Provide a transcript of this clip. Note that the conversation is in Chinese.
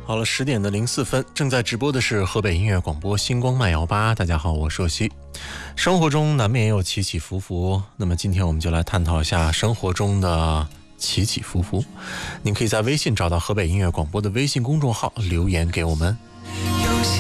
好了，10:04，正在直播的是河北音乐广播星光慢摇吧。大家好，我是若曦。生活中难免也有起起伏伏，那么今天我们就来探讨一下生活中的起起伏伏。您可以在微信找到河北音乐广播的微信公众号留言给我们。